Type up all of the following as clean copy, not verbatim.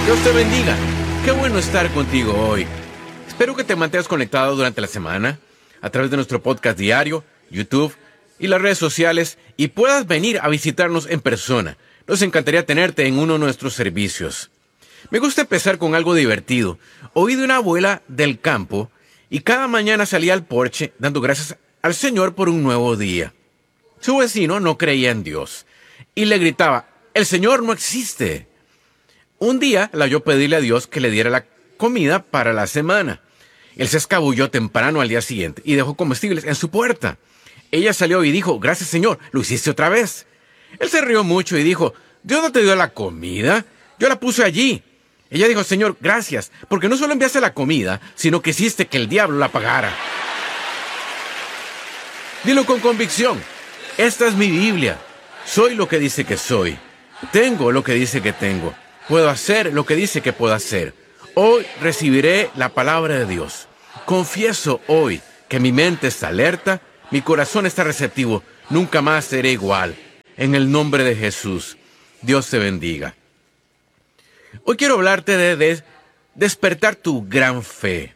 Dios te bendiga. Qué bueno estar contigo hoy. Espero que te mantengas conectado durante la semana a través de nuestro podcast diario, YouTube y las redes sociales y puedas venir a visitarnos en persona. Nos encantaría tenerte en uno de nuestros servicios. Me gusta empezar con algo divertido. Oí de una abuela del campo y cada mañana salía al porche dando gracias al Señor por un nuevo día. Su vecino no creía en Dios y le gritaba: «El Señor no existe». Un día la oyó pedirle a Dios que le diera la comida para la semana. Él se escabulló temprano al día siguiente y dejó comestibles en su puerta. Ella salió y dijo: «Gracias, Señor, lo hiciste otra vez». Él se rió mucho y dijo: «¿Dios no te dio la comida? Yo la puse allí». Ella dijo: «Señor, gracias, porque no solo enviaste la comida, sino que hiciste que el diablo la pagara». Dilo con convicción: «Esta es mi Biblia. Soy lo que dice que soy. Tengo lo que dice que tengo. Puedo hacer lo que dice que puedo hacer. Hoy recibiré la palabra de Dios. Confieso hoy que mi mente está alerta, mi corazón está receptivo. Nunca más seré igual. En el nombre de Jesús, Dios te bendiga». Hoy quiero hablarte de despertar tu gran fe.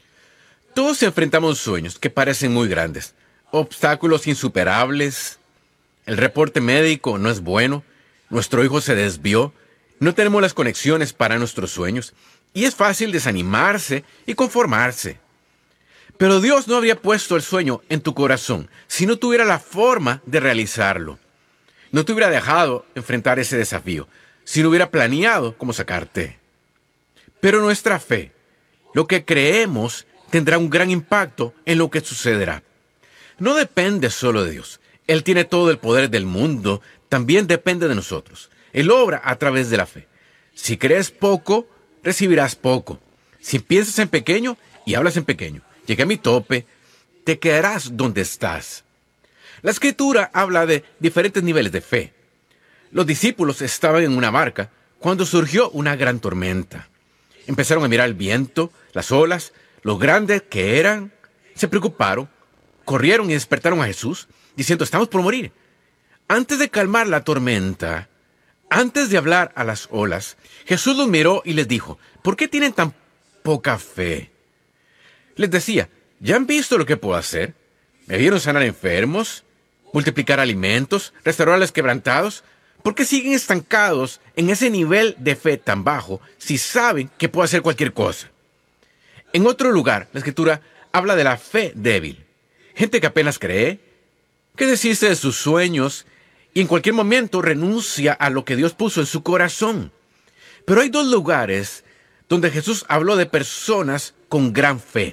Todos enfrentamos sueños que parecen muy grandes, obstáculos insuperables. El reporte médico no es bueno, nuestro hijo se desvió, no tenemos las conexiones para nuestros sueños y es fácil desanimarse y conformarse. Pero Dios no habría puesto el sueño en tu corazón si no tuviera la forma de realizarlo. No te hubiera dejado enfrentar ese desafío si no hubiera planeado cómo sacarte. Pero nuestra fe, lo que creemos, tendrá un gran impacto en lo que sucederá. No depende solo de Dios. Él tiene todo el poder del mundo, también depende de nosotros. Él obra a través de la fe. Si crees poco, recibirás poco. Si piensas en pequeño y hablas en pequeño, llegué a mi tope, te quedarás donde estás. La Escritura habla de diferentes niveles de fe. Los discípulos estaban en una barca cuando surgió una gran tormenta. Empezaron a mirar el viento, las olas, lo grandes que eran. Se preocuparon, corrieron y despertaron a Jesús, diciendo: «Estamos por morir». Antes de calmar la tormenta, antes de hablar a las olas, Jesús los miró y les dijo: «¿Por qué tienen tan poca fe?». Les decía: «¿Ya han visto lo que puedo hacer? ¿Me vieron sanar enfermos, multiplicar alimentos, restaurar a los quebrantados? ¿Por qué siguen estancados en ese nivel de fe tan bajo si saben que puedo hacer cualquier cosa?». En otro lugar, la Escritura habla de la fe débil. Gente que apenas cree, que desiste de sus sueños y en cualquier momento renuncia a lo que Dios puso en su corazón. Pero hay dos lugares donde Jesús habló de personas con gran fe.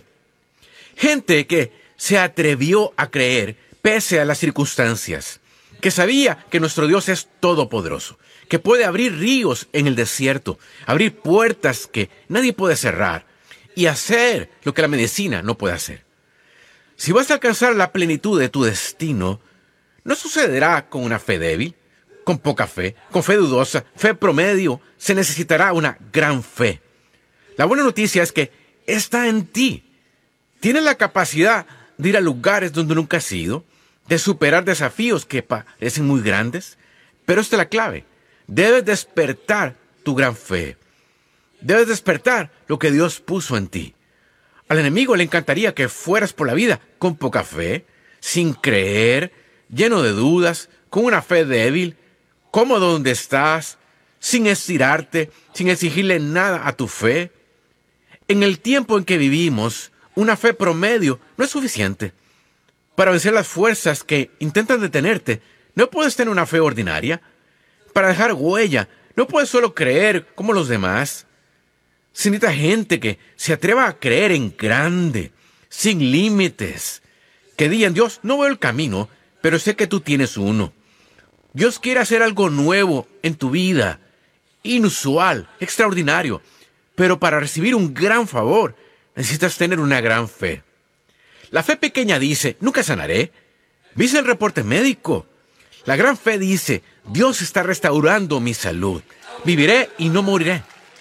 Gente que se atrevió a creer pese a las circunstancias. Que sabía que nuestro Dios es todopoderoso. Que puede abrir ríos en el desierto. Abrir puertas que nadie puede cerrar. Y hacer lo que la medicina no puede hacer. Si vas a alcanzar la plenitud de tu destino, no sucederá con una fe débil, con poca fe, con fe dudosa, fe promedio. Se necesitará una gran fe. La buena noticia es que está en ti. Tienes la capacidad de ir a lugares donde nunca has ido, de superar desafíos que parecen muy grandes. Pero esta es la clave. Debes despertar tu gran fe. Debes despertar lo que Dios puso en ti. Al enemigo le encantaría que fueras por la vida con poca fe, sin creer, lleno de dudas, con una fe débil, cómodo donde estás, sin estirarte, sin exigirle nada a tu fe. En el tiempo en que vivimos, una fe promedio no es suficiente. Para vencer las fuerzas que intentan detenerte, no puedes tener una fe ordinaria. Para dejar huella, no puedes solo creer como los demás. Se necesita gente que se atreva a creer en grande, sin límites. Que digan: «Dios, no veo el camino, pero sé que tú tienes uno». Dios quiere hacer algo nuevo en tu vida, inusual, extraordinario. Pero para recibir un gran favor, necesitas tener una gran fe. La fe pequeña dice: «Nunca sanaré». ¿Viste el reporte médico? La gran fe dice: «Dios está restaurando mi salud. Viviré y no moriré».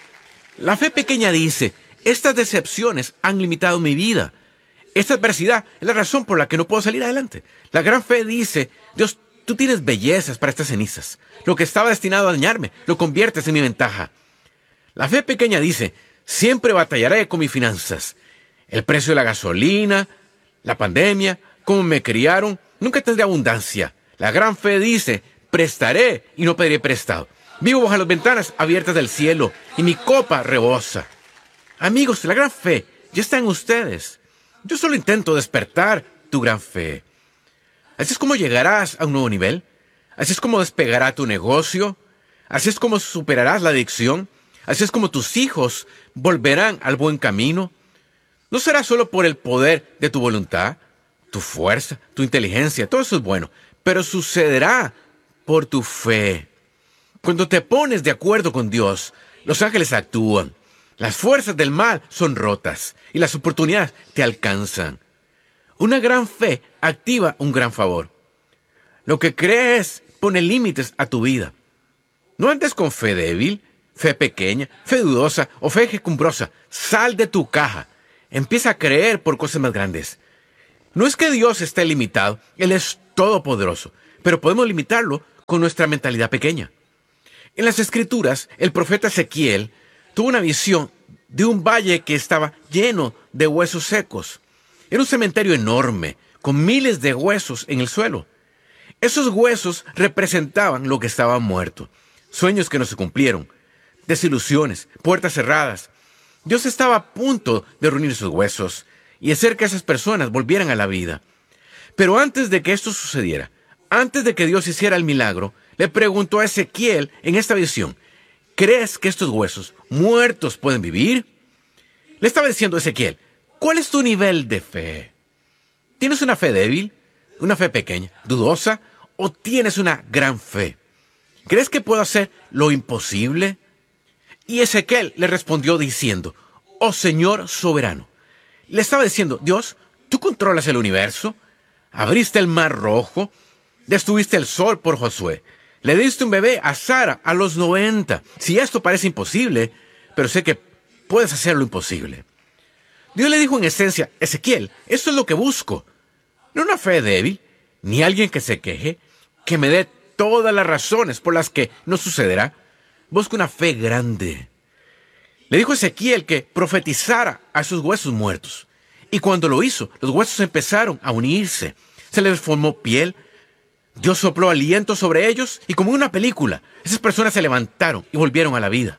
La fe pequeña dice: «Estas decepciones han limitado mi vida. Esta adversidad es la razón por la que no puedo salir adelante». La gran fe dice: «Dios, tú tienes bellezas para estas cenizas. Lo que estaba destinado a dañarme, lo conviertes en mi ventaja». La fe pequeña dice, siempre batallaré con mis finanzas. El precio de la gasolina, la pandemia, cómo me criaron, nunca tendré abundancia. La gran fe dice, prestaré y no pediré prestado. Vivo bajo las ventanas abiertas del cielo y mi copa rebosa. Amigos, la gran fe ya está en ustedes. Yo solo intento despertar tu gran fe. Así es como llegarás a un nuevo nivel. Así es como despegará tu negocio. Así es como superarás la adicción. Así es como tus hijos volverán al buen camino. No será solo por el poder de tu voluntad, tu fuerza, tu inteligencia, todo eso es bueno, pero sucederá por tu fe. Cuando te pones de acuerdo con Dios, los ángeles actúan. Las fuerzas del mal son rotas y las oportunidades te alcanzan. Una gran fe activa un gran favor. Lo que crees pone límites a tu vida. No andes con fe débil, fe pequeña, fe dudosa o fe quejumbrosa. Sal de tu caja. Empieza a creer por cosas más grandes. No es que Dios esté limitado, Él es todopoderoso, pero podemos limitarlo con nuestra mentalidad pequeña. En las Escrituras, el profeta Ezequiel tuvo una visión de un valle que estaba lleno de huesos secos. Era un cementerio enorme, con miles de huesos en el suelo. Esos huesos representaban lo que estaba muerto. Sueños que no se cumplieron, desilusiones, puertas cerradas. Dios estaba a punto de reunir sus huesos y hacer que esas personas volvieran a la vida. Pero antes de que esto sucediera, antes de que Dios hiciera el milagro, le preguntó a Ezequiel en esta visión, ¿crees que estos huesos muertos pueden vivir? Le estaba diciendo a Ezequiel, ¿cuál es tu nivel de fe? ¿Tienes una fe débil? ¿Una fe pequeña? ¿Dudosa? ¿O tienes una gran fe? ¿Crees que puedo hacer lo imposible? Y Ezequiel le respondió diciendo, oh Señor soberano. Le estaba diciendo, Dios, ¿tú controlas el universo? Abriste el mar rojo, destruiste el sol por Josué. Le diste un bebé a Sara a los 90. Si esto parece imposible, pero sé que puedes hacer lo imposible. Dios le dijo en esencia, Ezequiel, esto es lo que busco. No una fe débil, ni alguien que se queje, que me dé todas las razones por las que no sucederá. Busco una fe grande. Le dijo a Ezequiel que profetizara a sus huesos muertos. Y cuando lo hizo, los huesos empezaron a unirse. Se les formó piel. Dios sopló aliento sobre ellos y como en una película, esas personas se levantaron y volvieron a la vida.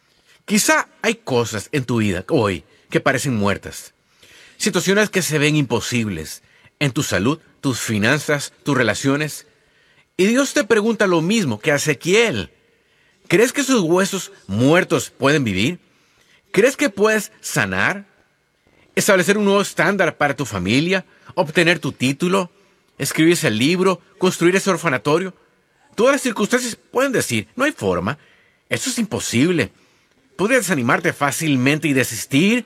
Quizá hay cosas en tu vida hoy que parecen muertas. Situaciones que se ven imposibles en tu salud, tus finanzas, tus relaciones. Y Dios te pregunta lo mismo que a Ezequiel. ¿Crees que esos huesos muertos pueden vivir? ¿Crees que puedes sanar? ¿Establecer un nuevo estándar para tu familia? ¿Obtener tu título? ¿Escribir ese libro? ¿Construir ese orfanatorio? Todas las circunstancias pueden decir, no hay forma. Eso es imposible. ¿Podrías desanimarte fácilmente y desistir?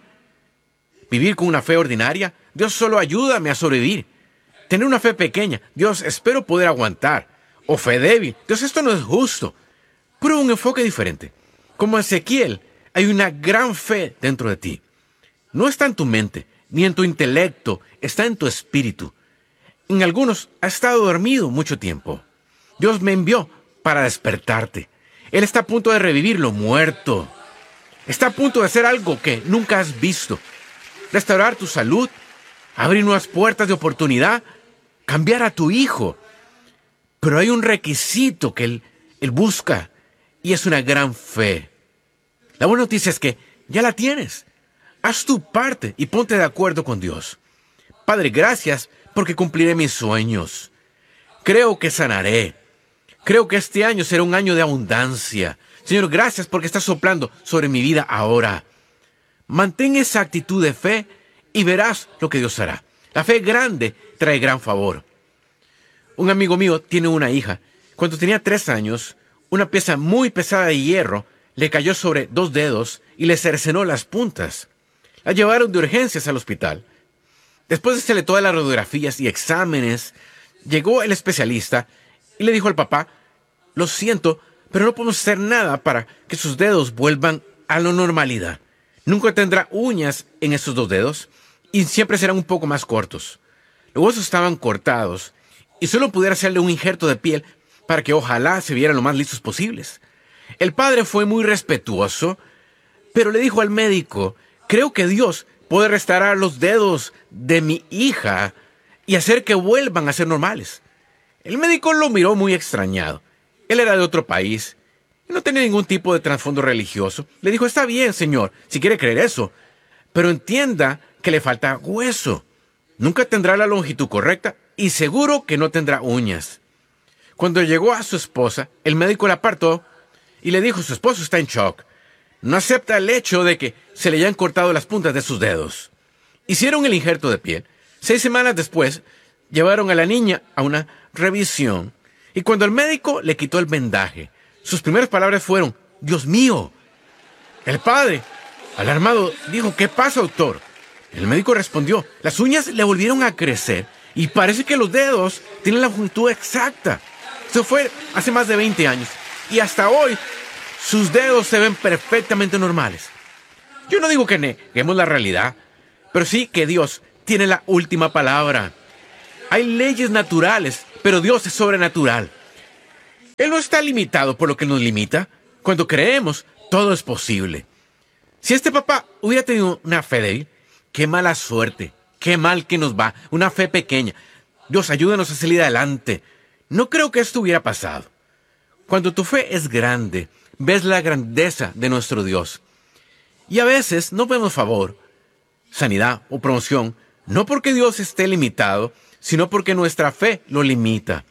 ¿Vivir con una fe ordinaria? Dios, solo ayúdame a sobrevivir. Tener una fe pequeña. Dios, espero poder aguantar. O fe débil. Dios, esto no es justo. Prueba un enfoque diferente. Como Ezequiel, hay una gran fe dentro de ti. No está en tu mente, ni en tu intelecto, está en tu espíritu. En algunos ha estado dormido mucho tiempo. Dios me envió para despertarte. Él está a punto de revivir lo muerto. Está a punto de hacer algo que nunca has visto. Restaurar tu salud, abrir nuevas puertas de oportunidad, cambiar a tu hijo. Pero hay un requisito que él busca y es una gran fe. La buena noticia es que ya la tienes. Haz tu parte y ponte de acuerdo con Dios. Padre, gracias porque cumpliré mis sueños. Creo que sanaré. Creo que este año será un año de abundancia. Señor, gracias porque estás soplando sobre mi vida ahora. Mantén esa actitud de fe y verás lo que Dios hará. La fe grande trae gran favor. Un amigo mío tiene una hija. Cuando tenía 3 años, una pieza muy pesada de hierro le cayó sobre 2 dedos y le cercenó las puntas. La llevaron de urgencias al hospital. Después de hacerle todas las radiografías y exámenes, llegó el especialista y le dijo al papá, lo siento, pero no podemos hacer nada para que sus dedos vuelvan a la normalidad. Nunca tendrá uñas en esos 2 dedos y siempre serán un poco más cortos. Los huesos estaban cortados y solo pudiera hacerle un injerto de piel para que ojalá se vieran lo más listos posibles. El padre fue muy respetuoso, Pero le dijo al médico: creo que Dios puede restaurar los dedos de mi hija y hacer que vuelvan a ser normales. El médico lo miró muy extrañado. Él era de otro país y no tenía ningún tipo de trasfondo religioso. Le dijo: está bien, señor, si quiere creer eso, pero entienda que le falta hueso. Nunca tendrá la longitud correcta y seguro que no tendrá uñas. Cuando llegó a su esposa, el médico la apartó y le dijo: su esposo está en shock. No acepta el hecho de que se le hayan cortado las puntas de sus dedos. Hicieron el injerto de piel. 6 semanas después, llevaron a la niña a una revisión. Y cuando el médico le quitó el vendaje, sus primeras palabras fueron: ¡Dios mío! El padre, alarmado, dijo: ¿qué pasa, doctor? El médico respondió: las uñas le volvieron a crecer y parece que los dedos tienen la longitud exacta. Eso fue hace más de 20 años. Y hasta hoy, sus dedos se ven perfectamente normales. Yo no digo que neguemos la realidad, pero sí que Dios tiene la última palabra. Hay leyes naturales, pero Dios es sobrenatural. Él no está limitado por lo que nos limita. Cuando creemos, todo es posible. Si este papá hubiera tenido una fe débil, qué mala suerte, qué mal que nos va, una fe pequeña. Dios, ayúdanos a salir adelante. No creo que esto hubiera pasado. Cuando tu fe es grande, ves la grandeza de nuestro Dios. Y a veces no vemos favor, sanidad o promoción, no porque Dios esté limitado, sino porque nuestra fe lo limita.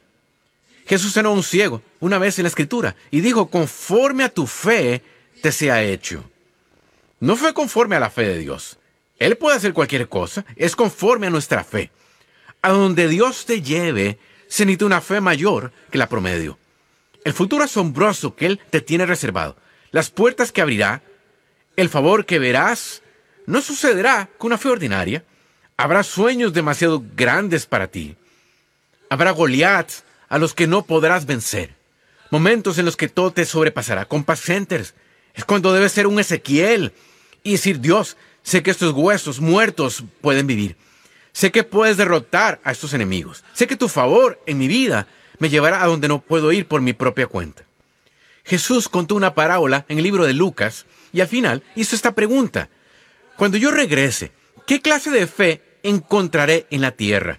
Jesús sanó a un ciego una vez en la Escritura y dijo: conforme a tu fe te sea hecho. No fue conforme a la fe de Dios. Él puede hacer cualquier cosa, es conforme a nuestra fe. A donde Dios te lleve, se necesita una fe mayor que la promedio. El futuro asombroso que Él te tiene reservado, las puertas que abrirá, el favor que verás, no sucederá con una fe ordinaria. Habrá sueños demasiado grandes para ti. Habrá Goliat a los que no podrás vencer. Momentos en los que todo te sobrepasará. Compass Centers es cuando debes ser un Ezequiel y decir: Dios, sé que estos huesos muertos pueden vivir. Sé que puedes derrotar a estos enemigos. Sé que tu favor en mi vida me llevará a donde no puedo ir por mi propia cuenta. Jesús contó una parábola en el libro de Lucas y al final hizo esta pregunta: cuando yo regrese, ¿qué clase de fe encontraré en la tierra?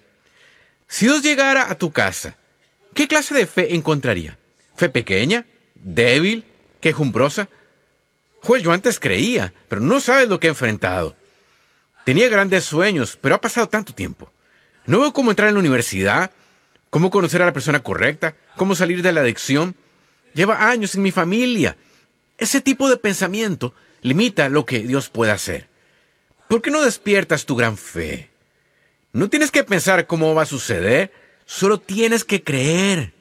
Si Dios llegara a tu casa, ¿qué clase de fe encontraría? ¿Fe pequeña? ¿Débil? ¿Quejumbrosa? Pues yo antes creía, pero no sabes lo que he enfrentado. Tenía grandes sueños, pero ha pasado tanto tiempo. No veo cómo entrar en la universidad, cómo conocer a la persona correcta, cómo salir de la adicción. Lleva años en mi familia. Ese tipo de pensamiento limita lo que Dios puede hacer. ¿Por qué no despiertas tu gran fe? No tienes que pensar cómo va a suceder, solo tienes que creer.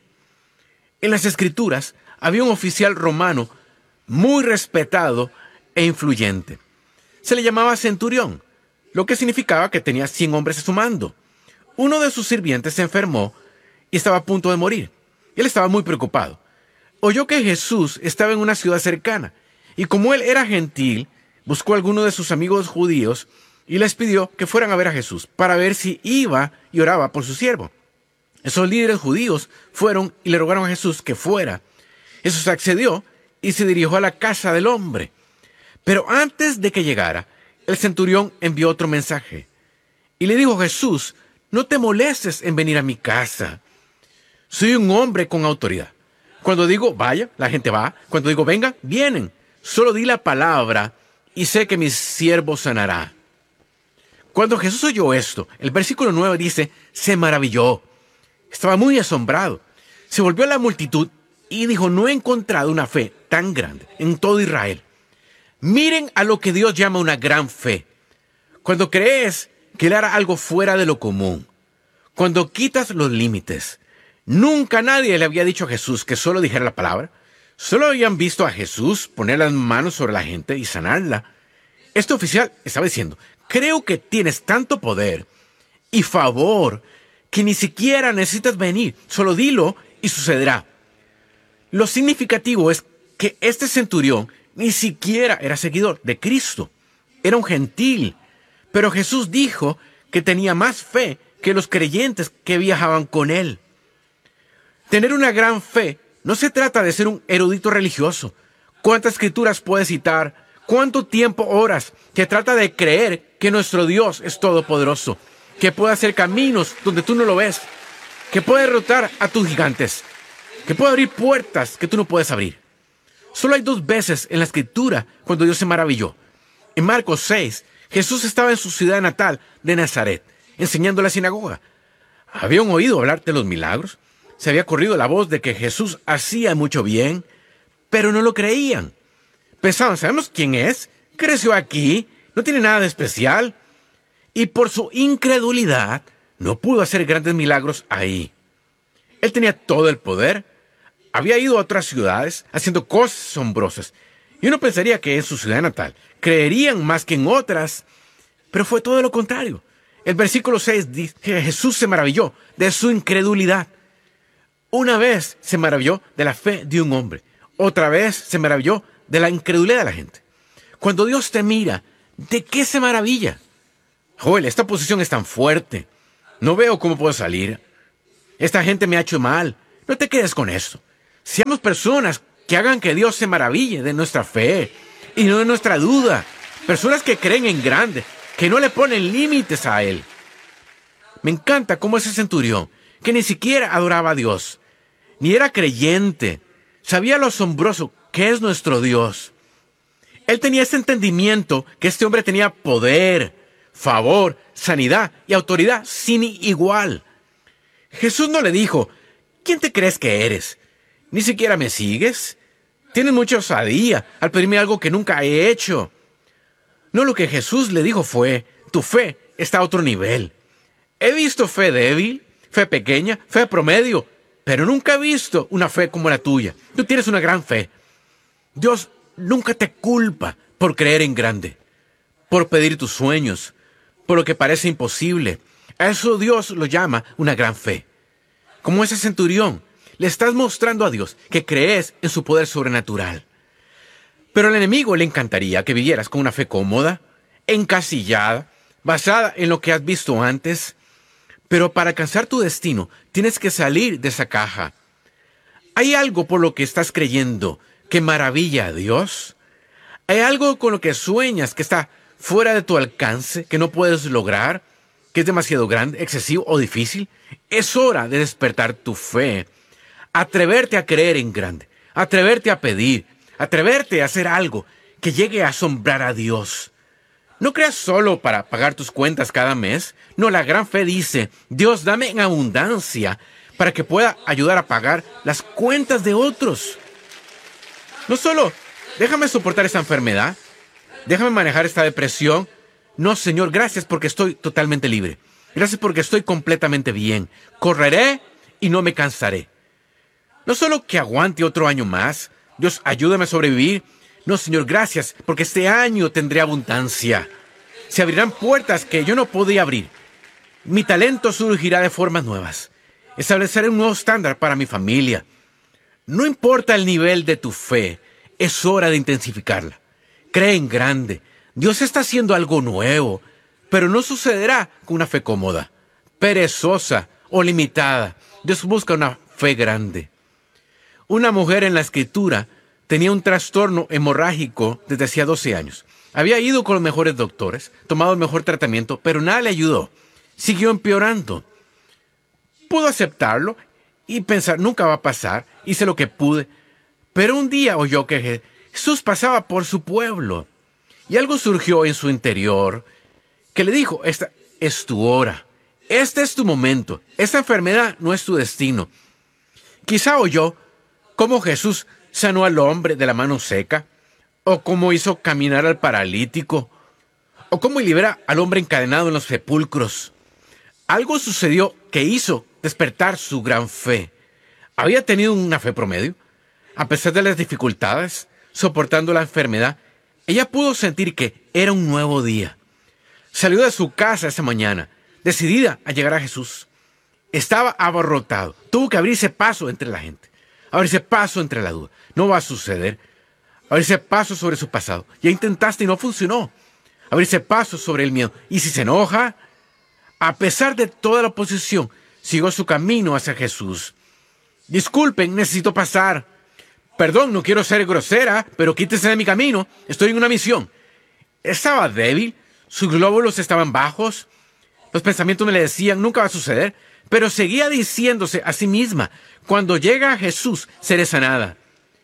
En las Escrituras había un oficial romano muy respetado e influyente. Se le llamaba centurión, lo que significaba que tenía 100 hombres a su mando. Uno de sus sirvientes se enfermó y estaba a punto de morir. Él estaba muy preocupado. Oyó que Jesús estaba en una ciudad cercana, y como él era gentil, buscó a alguno de sus amigos judíos y les pidió que fueran a ver a Jesús para ver si iba y oraba por su siervo. Esos líderes judíos fueron y le rogaron a Jesús que fuera. Jesús accedió y se dirigió a la casa del hombre. Pero antes de que llegara, el centurión envió otro mensaje y le dijo a Jesús: no te molestes en venir a mi casa. Soy un hombre con autoridad. Cuando digo vaya, la gente va. Cuando digo venga, vienen. Solo di la palabra y sé que mi siervo sanará. Cuando Jesús oyó esto, el versículo 9 dice: se maravilló. Estaba muy asombrado. Se volvió a la multitud y dijo: no he encontrado una fe tan grande en todo Israel. Miren a lo que Dios llama una gran fe. Cuando crees que Él hará algo fuera de lo común. Cuando quitas los límites. Nunca nadie le había dicho a Jesús que solo dijera la palabra. Solo habían visto a Jesús poner las manos sobre la gente y sanarla. Este oficial estaba diciendo: creo que tienes tanto poder y favor que ni siquiera necesitas venir. Solo dilo y sucederá. Lo significativo es que este centurión ni siquiera era seguidor de Cristo. Era un gentil. Pero Jesús dijo que tenía más fe que los creyentes que viajaban con él. Tener una gran fe no se trata de ser un erudito religioso. ¿Cuántas escrituras puedes citar? ¿Cuánto tiempo oras que trata de creer que nuestro Dios es todopoderoso, que puede hacer caminos donde tú no lo ves, que puede derrotar a tus gigantes, que puede abrir puertas que tú no puedes abrir? Solo hay 2 veces en la Escritura cuando Dios se maravilló. En Marcos 6, Jesús estaba en su ciudad natal de Nazaret, enseñando en la sinagoga. Habían oído hablar de los milagros. Se había corrido la voz de que Jesús hacía mucho bien, pero no lo creían. Pensaban, ¿sabemos quién es? Creció aquí, no tiene nada de especial. Y por su incredulidad, no pudo hacer grandes milagros ahí. Él tenía todo el poder. Había ido a otras ciudades haciendo cosas asombrosas. Y uno pensaría que en su ciudad natal creerían más que en otras, pero fue todo lo contrario. El versículo 6 dice que Jesús se maravilló de su incredulidad. Una vez se maravilló de la fe de un hombre. Otra vez se maravilló de la incredulidad de la gente. Cuando Dios te mira, ¿de qué se maravilla? Joel, esta posición es tan fuerte. No veo cómo puedo salir. Esta gente me ha hecho mal. No te quedes con eso. Seamos personas que hagan que Dios se maraville de nuestra fe y no de nuestra duda. Personas que creen en grande, que no le ponen límites a Él. Me encanta cómo ese centurión, que ni siquiera adoraba a Dios, ni era creyente, sabía lo asombroso que es nuestro Dios. Él tenía ese entendimiento que este hombre tenía poder, favor, sanidad y autoridad sin igual. Jesús no le dijo, ¿quién te crees que eres? ¿Ni siquiera me sigues? Tienes mucha osadía al pedirme algo que nunca he hecho. No, lo que Jesús le dijo fue, tu fe está a otro nivel. He visto fe débil, fe pequeña, fe promedio, pero nunca he visto una fe como la tuya. Tú tienes una gran fe. Dios nunca te culpa por creer en grande, por pedir tus sueños, por lo que parece imposible. A eso Dios lo llama una gran fe. Como ese centurión, le estás mostrando a Dios que crees en su poder sobrenatural. Pero al enemigo le encantaría que vivieras con una fe cómoda, encasillada, basada en lo que has visto antes. Pero para alcanzar tu destino, tienes que salir de esa caja. ¿Hay algo por lo que estás creyendo que maravilla a Dios? ¿Hay algo con lo que sueñas que está fuera de tu alcance, que no puedes lograr, que es demasiado grande, excesivo o difícil? Es hora de despertar tu fe. Atreverte a creer en grande, atreverte a pedir, atreverte a hacer algo que llegue a asombrar a Dios. No creas solo para pagar tus cuentas cada mes. No, la gran fe dice, Dios, dame en abundancia para que pueda ayudar a pagar las cuentas de otros. No solo, déjame soportar esta enfermedad, déjame manejar esta depresión. No, Señor, gracias porque estoy totalmente libre. Gracias porque estoy completamente bien. Correré y no me cansaré. No solo que aguante otro año más. Dios, ayúdame a sobrevivir. No, Señor, gracias, porque este año tendré abundancia. Se abrirán puertas que yo no podía abrir. Mi talento surgirá de formas nuevas. Estableceré un nuevo estándar para mi familia. No importa el nivel de tu fe, es hora de intensificarla. Cree en grande. Dios está haciendo algo nuevo, pero no sucederá con una fe cómoda, perezosa o limitada. Dios busca una fe grande. Una mujer en la Escritura tenía un trastorno hemorrágico desde hacía 12 años. Había ido con los mejores doctores, tomado el mejor tratamiento, pero nada le ayudó. Siguió empeorando. Pudo aceptarlo y pensar, nunca va a pasar. Hice lo que pude. Pero un día oyó que Jesús pasaba por su pueblo. Y algo surgió en su interior que le dijo, esta es tu hora. Este es tu momento. Esta enfermedad no es tu destino. Quizá oyó cómo Jesús sanó al hombre de la mano seca, o cómo hizo caminar al paralítico, o cómo libera al hombre encadenado en los sepulcros. Algo sucedió que hizo despertar su gran fe. Había tenido una fe promedio. A pesar de las dificultades, soportando la enfermedad, ella pudo sentir que era un nuevo día. Salió de su casa esa mañana, decidida a llegar a Jesús. Estaba abarrotado. Tuvo que abrirse paso entre la gente. Abrirse paso entre la duda. No va a suceder. Abrirse paso sobre su pasado. Ya intentaste y no funcionó. Abrirse paso sobre el miedo. Y si se enoja, a pesar de toda la oposición, siguió su camino hacia Jesús. Disculpen, necesito pasar. Perdón, no quiero ser grosera, pero quítese de mi camino. Estoy en una misión. Estaba débil, sus glóbulos estaban bajos, los pensamientos me le decían, nunca va a suceder, pero seguía diciéndose a sí misma, cuando llega Jesús, seré sanada.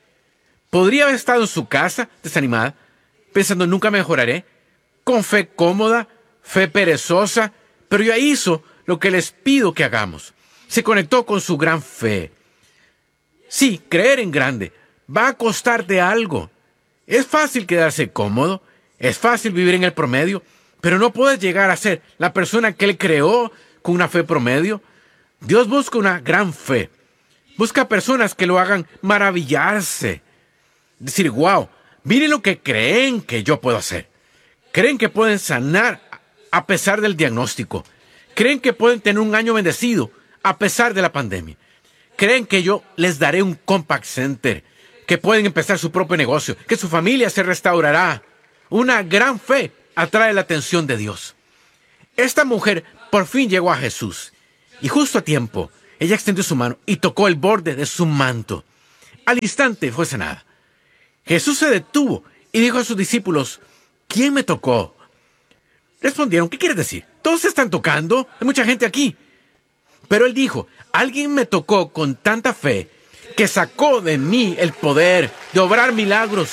Podría haber estado en su casa, desanimada, pensando, nunca mejoraré, con fe cómoda, fe perezosa, pero ya hizo lo que les pido que hagamos. Se conectó con su gran fe. Sí, creer en grande va a costarte algo. Es fácil quedarse cómodo, es fácil vivir en el promedio, pero no puedes llegar a ser la persona que Él creó con una fe promedio. Dios busca una gran fe. Busca personas que lo hagan maravillarse. Decir, wow, miren lo que creen que yo puedo hacer. Creen que pueden sanar a pesar del diagnóstico. Creen que pueden tener un año bendecido a pesar de la pandemia. Creen que yo les daré un compact center, que pueden empezar su propio negocio, que su familia se restaurará. Una gran fe atrae la atención de Dios. Esta mujer por fin llegó a Jesús. Y justo a tiempo, ella extendió su mano y tocó el borde de su manto. Al instante fue sanada. Jesús se detuvo y dijo a sus discípulos, ¿quién me tocó? Respondieron, ¿qué quieres decir? Todos se están tocando, hay mucha gente aquí. Pero él dijo, alguien me tocó con tanta fe que sacó de mí el poder de obrar milagros.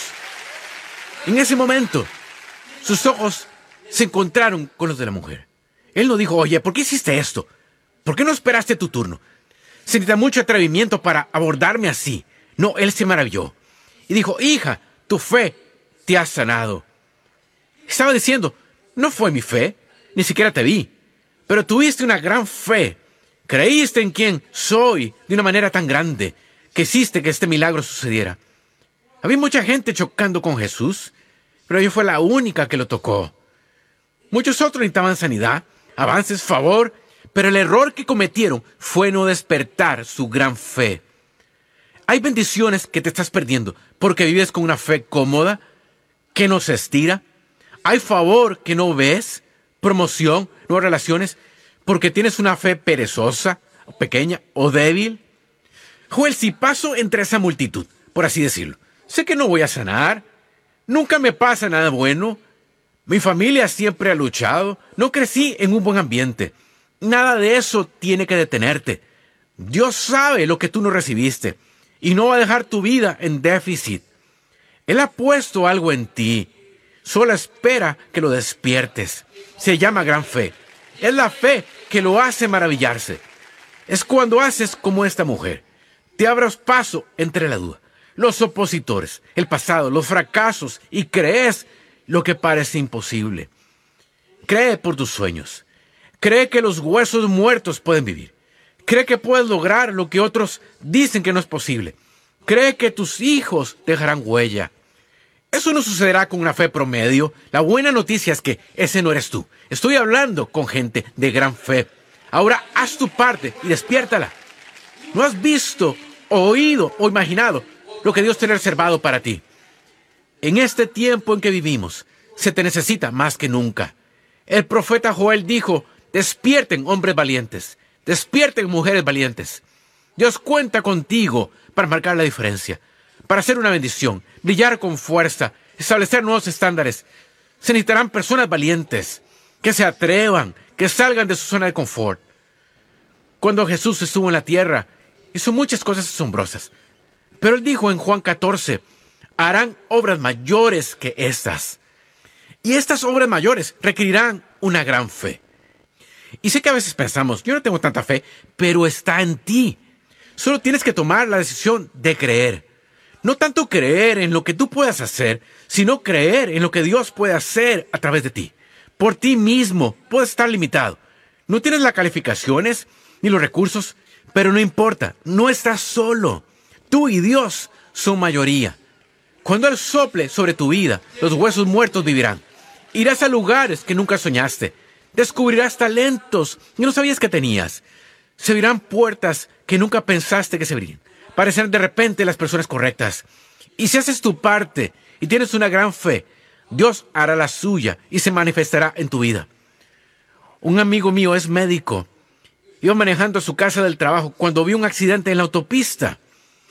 En ese momento, sus ojos se encontraron con los de la mujer. Él no dijo, oye, ¿por qué hiciste esto? ¿Por qué no esperaste tu turno? Se necesita mucho atrevimiento para abordarme así. No, él se maravilló. Y dijo, hija, tu fe te ha sanado. Estaba diciendo, no fue mi fe, ni siquiera te vi, pero tuviste una gran fe. Creíste en quién soy de una manera tan grande que hiciste que este milagro sucediera. Había mucha gente chocando con Jesús, pero ella fue la única que lo tocó. Muchos otros necesitaban sanidad, avances, favor, pero el error que cometieron fue no despertar su gran fe. Hay bendiciones que te estás perdiendo porque vives con una fe cómoda, que no se estira. Hay favor que no ves, promoción, nuevas relaciones, porque tienes una fe perezosa, pequeña o débil. Joel, si paso entre esa multitud, por así decirlo, sé que no voy a sanar, nunca me pasa nada bueno, mi familia siempre ha luchado, no crecí en un buen ambiente. Nada de eso tiene que detenerte. Dios sabe lo que tú no recibiste y no va a dejar tu vida en déficit. Él ha puesto algo en ti. Solo espera que lo despiertes. Se llama gran fe. Es la fe que lo hace maravillarse. Es cuando haces como esta mujer. Te abras paso entre la duda, los opositores, el pasado, los fracasos y crees lo que parece imposible. Cree por tus sueños. Cree que los huesos muertos pueden vivir. Cree que puedes lograr lo que otros dicen que no es posible. Cree que tus hijos dejarán huella. Eso no sucederá con una fe promedio. La buena noticia es que ese no eres tú. Estoy hablando con gente de gran fe. Ahora haz tu parte y despiértala. No has visto, oído o imaginado lo que Dios tiene reservado para ti. En este tiempo en que vivimos, se te necesita más que nunca. El profeta Joel dijo, despierten hombres valientes, despierten mujeres valientes. Dios cuenta contigo para marcar la diferencia, para hacer una bendición, brillar con fuerza, establecer nuevos estándares. Se necesitarán personas valientes, que se atrevan, que salgan de su zona de confort. Cuando Jesús estuvo en la tierra, hizo muchas cosas asombrosas. Pero Él dijo en Juan 14, harán obras mayores que estas. Y estas obras mayores requerirán una gran fe. Y sé que a veces pensamos, yo no tengo tanta fe, pero está en ti. Solo tienes que tomar la decisión de creer. No tanto creer en lo que tú puedas hacer, sino creer en lo que Dios puede hacer a través de ti. Por ti mismo puedes estar limitado. No tienes las calificaciones ni los recursos, pero no importa, no estás solo. Tú y Dios son mayoría. Cuando Él sople sobre tu vida, los huesos muertos vivirán. Irás a lugares que nunca soñaste. Descubrirás talentos que no sabías que tenías. Se abrirán puertas que nunca pensaste que se abrirían. Parecerán de repente las personas correctas. Y si haces tu parte y tienes una gran fe, Dios hará la suya y se manifestará en tu vida. Un amigo mío es médico. Iba manejando a su casa del trabajo cuando vio un accidente en la autopista.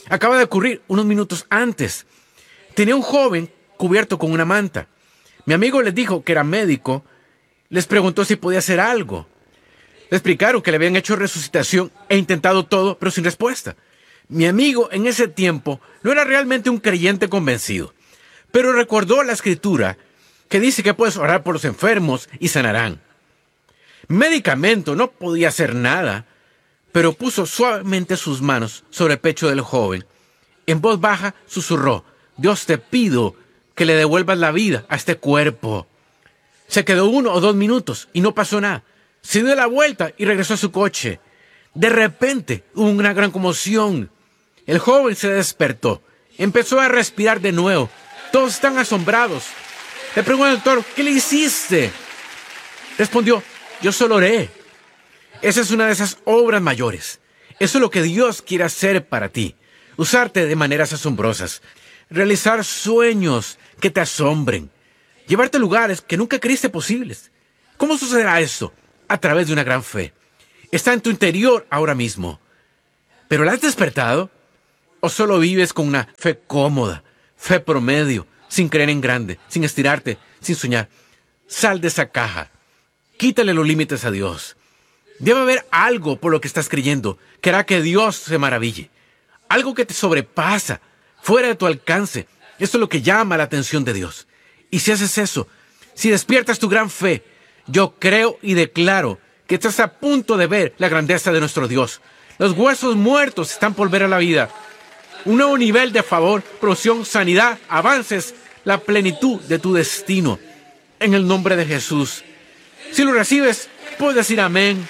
Acaba de ocurrir unos minutos antes. Tenía un joven cubierto con una manta. Mi amigo les dijo que era médico. Les preguntó si podía hacer algo. Le explicaron que le habían hecho resucitación e intentado todo, pero sin respuesta. Mi amigo en ese tiempo no era realmente un creyente convencido, pero recordó la escritura que dice que puedes orar por los enfermos y sanarán. Medicamento no podía hacer nada, pero puso suavemente sus manos sobre el pecho del joven. En voz baja susurró: Dios, te pido que le devuelvas la vida a este cuerpo. Se quedó 1 o 2 minutos y no pasó nada. Se dio la vuelta y regresó a su coche. De repente hubo una gran conmoción. El joven se despertó. Empezó a respirar de nuevo. Todos están asombrados. Le preguntó al doctor: ¿qué le hiciste? Respondió: yo solo oré. Esa es una de esas obras mayores. Eso es lo que Dios quiere hacer para ti. Usarte de maneras asombrosas. Realizar sueños que te asombren. Llevarte a lugares que nunca creíste posibles. ¿Cómo sucederá eso? A través de una gran fe. Está en tu interior ahora mismo. ¿Pero la has despertado? ¿O solo vives con una fe cómoda, fe promedio, sin creer en grande, sin estirarte, sin soñar? Sal de esa caja. Quítale los límites a Dios. Debe haber algo por lo que estás creyendo que hará que Dios se maraville. Algo que te sobrepasa, fuera de tu alcance. Esto es lo que llama la atención de Dios. Y si haces eso, si despiertas tu gran fe, yo creo y declaro que estás a punto de ver la grandeza de nuestro Dios. Los huesos muertos están por volver a la vida. Un nuevo nivel de favor, provisión, sanidad, avances, la plenitud de tu destino. En el nombre de Jesús. Si lo recibes, puedes decir amén.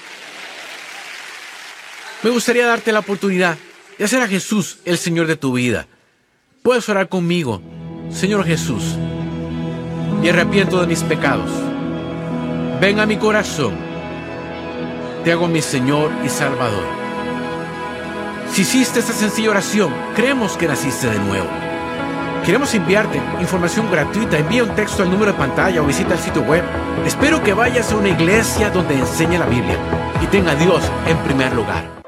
Me gustaría darte la oportunidad de hacer a Jesús el Señor de tu vida. Puedes orar conmigo: Señor Jesús, me arrepiento de mis pecados. Ven a mi corazón. Te hago mi Señor y Salvador. Si hiciste esta sencilla oración, creemos que naciste de nuevo. Queremos enviarte información gratuita. Envía un texto al número de pantalla o visita el sitio web. Espero que vayas a una iglesia donde enseñe la Biblia y tenga a Dios en primer lugar.